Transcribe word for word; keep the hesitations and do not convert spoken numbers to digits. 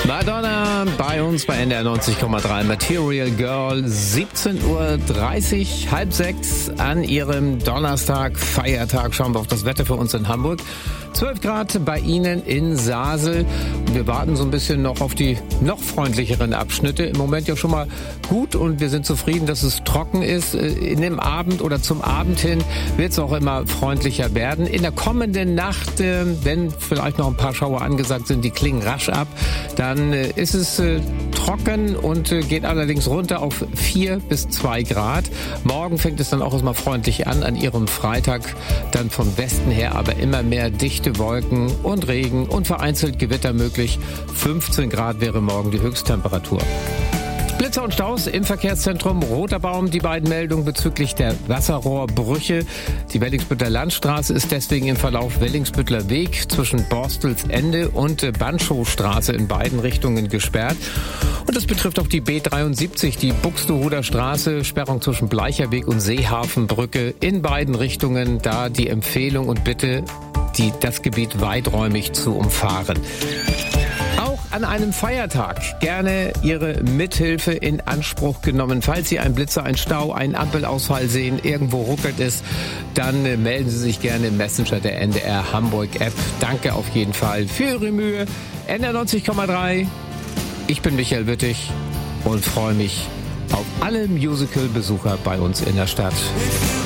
Madonna bei uns bei N D R neunzig Komma drei. Material Girl, siebzehn Uhr dreißig, halb sechs an ihrem Donnerstag, Feiertag. Schauen wir auf das Wetter für uns in Hamburg. zwölf Grad bei Ihnen in Sasel. Wir warten so ein bisschen noch auf die noch freundlicheren Abschnitte. Im Moment ja schon mal gut und wir sind zufrieden, dass es trocken ist. In dem Abend oder zum Abend hin wird es auch immer freundlicher werden. In der kommenden Nacht, wenn vielleicht noch ein paar Schauer angesagt sind, die klingen rasch ab, dann ist es trocken und geht allerdings runter auf vier bis zwei Grad. Morgen fängt es dann auch erstmal freundlich an, an Ihrem Freitag, dann vom Westen her aber immer mehr dichte Wolken und Regen und vereinzelt Gewitter möglich. fünfzehn Grad wäre morgen die Höchsttemperatur. Blitzer und Staus im Verkehrszentrum Roter Baum. Die beiden Meldungen bezüglich der Wasserrohrbrüche. Die Wellingsbüttler Landstraße ist deswegen im Verlauf Wellingsbüttler Weg zwischen Borstelsende und Banschowstraße in beiden Richtungen gesperrt. Und das betrifft auch die B dreiundsiebzig, die Buxtehuder Straße, Sperrung zwischen Bleicherweg und Seehafenbrücke in beiden Richtungen. Da die Empfehlung und Bitte, die, das Gebiet weiträumig zu umfahren. An einem Feiertag gerne Ihre Mithilfe in Anspruch genommen. Falls Sie einen Blitzer, einen Stau, einen Ampelausfall sehen, irgendwo ruckelt es, dann melden Sie sich gerne im Messenger der N D R Hamburg App. Danke auf jeden Fall für Ihre Mühe. N D R neunzig Komma drei. Ich bin Michael Wittig und freue mich auf alle Musical-Besucher bei uns in der Stadt.